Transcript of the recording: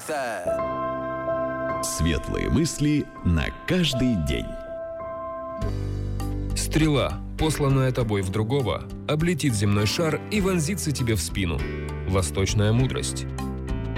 Светлые мысли на каждый день. Стрела, посланная тобой в другого, облетит земной шар и вонзится тебе в спину. Восточная мудрость.